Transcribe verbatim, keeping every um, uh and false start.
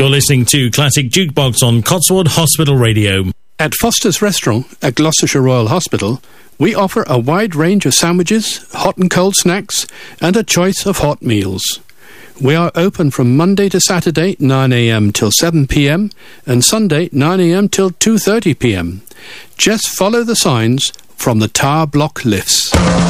You're listening to Classic Jukebox on Cotswold Hospital Radio. At Foster's Restaurant at Gloucestershire Royal Hospital, we offer a wide range of sandwiches, hot and cold snacks, and a choice of hot meals. We are open from Monday to Saturday, nine a m till seven p m, and Sunday, nine a m till two thirty p m. Just follow the signs from the tower block lifts.